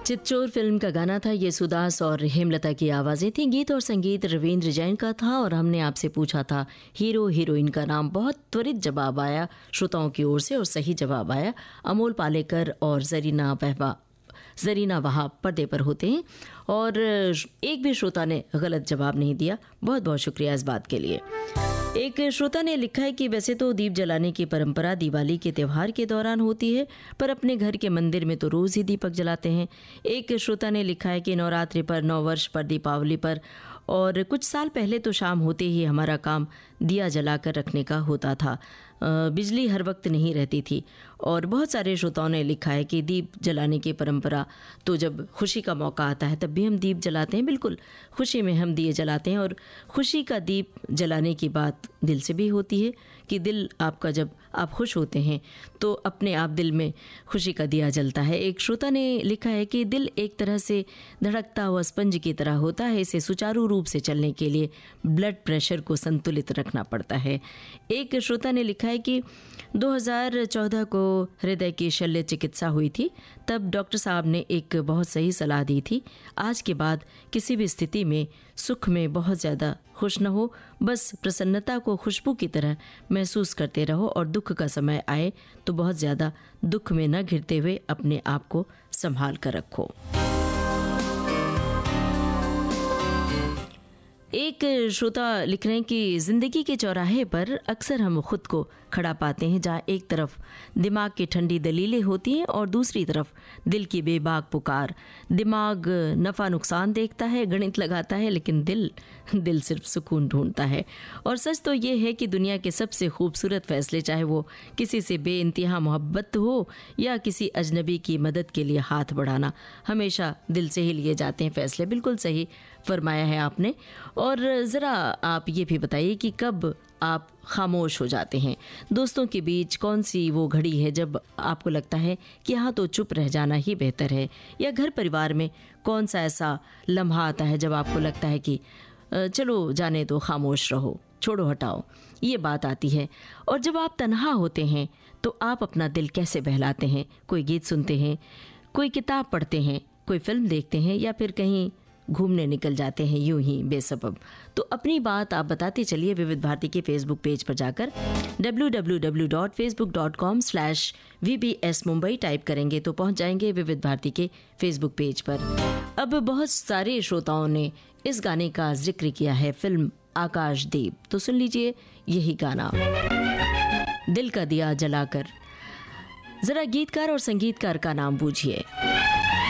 Chitchor film का गाना था ये। सुदास और हेमलता की आवाज़ें थीं। गीत और संगीत रविंद्र जैन का था और हमने आपसे पूछा था हीरो हीरोइन का नाम। बहुत त्वरित जवाब आया श्रोताओं की ओर से और सही जवाब आया। अमोल पालेकर और जरीना वहाब पर्दे पर होते हैं और एक भी श्रोता ने गलत जवाब नहीं दिया। बहुत बहुत शुक्रिया इस बात के लिए। एक श्रोता ने लिखा है कि वैसे तो दीप जलाने की परंपरा दिवाली के त्यौहार के दौरान होती है, पर अपने घर के मंदिर में तो रोज़ ही दीपक जलाते हैं। एक श्रोता ने लिखा है कि नवरात्रि पर, नव वर्ष पर, दीपावली पर और कुछ साल पहले तो शाम होते ही हमारा काम दिया जलाकर रखने का होता था। बिजली हर वक्त नहीं रहती थी। और बहुत सारे श्रोताओं ने लिखा है कि दीप जलाने की परंपरा तो जब खुशी का मौका आता है तब भी हम दीप जलाते हैं। बिल्कुल, खुशी में हम दिए जलाते हैं और खुशी का दीप जलाने की बात दिल से भी होती है कि दिल आपका, जब आप खुश होते हैं तो अपने आप दिल में खुशी का दिया जलता है। एक श्रोता ने लिखा है कि दिल एक तरह से धड़कता हुआ स्पंज की तरह होता है। इसे सुचारू रूप से चलने के लिए ब्लड प्रेशर को संतुलित रखना पड़ता है। एक श्रोता ने लिखा है कि 2014 को हृदय की शल्य चिकित्सा हुई थी, तब डॉक्टर साहब ने एक बहुत सही सलाह दी थी। आज के बाद किसी भी स्थिति में सुख में बहुत ज़्यादा खुश न हो, बस प्रसन्नता को खुशबू की तरह महसूस करते रहो और दुख का समय आए तो बहुत ज़्यादा दुख में न घिरते हुए अपने आप को संभाल कर रखो। एक श्रोता लिख रहे हैं कि ज़िंदगी के चौराहे पर अक्सर हम खुद को खड़ा पाते हैं, जहाँ एक तरफ दिमाग की ठंडी दलीलें होती हैं और दूसरी तरफ दिल की बेबाक पुकार। दिमाग नफ़ा नुकसान देखता है, गणित लगाता है, लेकिन दिल सिर्फ सुकून ढूंढता है। और सच तो ये है कि दुनिया के सबसे खूबसूरत फैसले, चाहे वो किसी से बेइंतहा मोहब्बत हो या किसी अजनबी की मदद के लिए हाथ बढ़ाना, हमेशा दिल से ही लिए जाते हैं फैसले। बिल्कुल सही फरमाया है आपने। और ज़रा आप ये भी बताइए कि कब आप खामोश हो जाते हैं। दोस्तों के बीच कौन सी वो घड़ी है जब आपको लगता है कि हाँ तो चुप रह जाना ही बेहतर है, या घर परिवार में कौन सा ऐसा लम्हा आता है जब आपको लगता है कि चलो जाने दो, खामोश रहो, छोड़ो हटाओ, ये बात आती है। और जब आप तन्हा होते हैं तो आप अपना दिल कैसे बहलाते हैं? कोई गीत सुनते हैं, कोई किताब पढ़ते हैं, कोई फिल्म देखते हैं, या फिर कहीं घूमने निकल जाते हैं यूं ही बेसबब? तो अपनी बात आप बताते चलिए विविध भारती के फेसबुक पेज पर जाकर। www.facebook.com/VBS मुंबई टाइप करेंगे तो पहुंच जाएंगे विविध भारती के फेसबुक पेज पर। अब बहुत सारे श्रोताओं ने इस गाने का जिक्र किया है, फिल्म आकाशदीप। तो सुन लीजिए यही गाना, दिल का दिया जलाकर। जरा गीतकार और संगीतकार का नाम बूझिए।